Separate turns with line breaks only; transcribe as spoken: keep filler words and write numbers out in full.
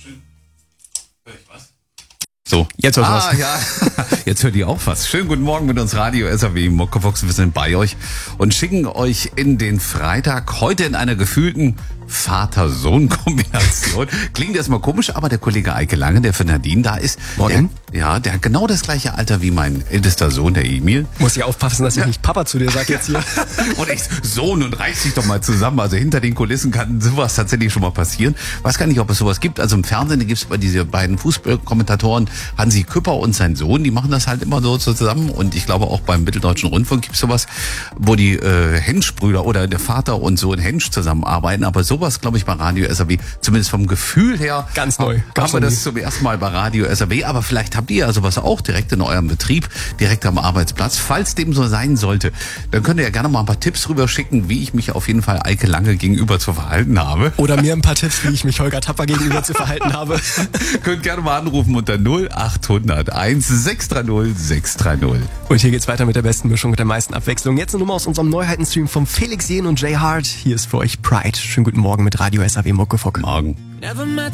So,
jetzt hörst du
ah,
was.
Ja, jetzt hört ihr auch was. Schönen guten Morgen mit uns Radio S A W Muckefuchs. Wir sind bei euch und schicken euch in den Freitag heute in einer gefühlten Vater-Sohn-Kombination. Klingt erstmal komisch, aber der Kollege Eike Lange, der für Nadine da ist,
Morgen.
Der, ja, der hat genau das gleiche Alter wie mein ältester Sohn, der Emil.
Muss ich aufpassen, dass ich nicht Papa zu dir sage jetzt hier.
Und ich, Sohn, und reiß dich doch mal zusammen. Also hinter den Kulissen kann sowas tatsächlich schon mal passieren. Weiß gar nicht, ob es sowas gibt. Also im Fernsehen gibt es bei diese beiden Fußballkommentatoren, Hansi Küpper und sein Sohn, die machen das halt immer so zusammen. Und ich glaube auch beim Mitteldeutschen Rundfunk gibt es sowas, wo die äh, Hensch-Brüder oder der Vater und Sohn Hensch zusammenarbeiten. Aber sowas, glaube ich, bei Radio S A W, zumindest vom Gefühl her,
ganz neu.
Haben wir das zum ersten Mal bei Radio S A W. Aber vielleicht habt ihr ja sowas auch direkt in eurem Betrieb, direkt am Arbeitsplatz. Falls dem so sein sollte, dann könnt ihr ja gerne mal ein paar Tipps rüber schicken, wie ich mich auf jeden Fall Eike Lange gegenüber zu verhalten habe.
Oder mir ein paar Tipps, wie ich mich Holger Tapper gegenüber zu verhalten habe.
Könnt gerne mal anrufen unter null acht hundert eins sechs drei null sechs drei null.
Und hier geht's weiter mit der besten Mischung, mit der meisten Abwechslung. Jetzt eine Nummer aus unserem Neuheitenstream vom Felix Jähn und Jay Hart. Hier ist für euch Pride. Schönen guten Morgen mit Radio S A W Muckefuck.
Morgen.
Never met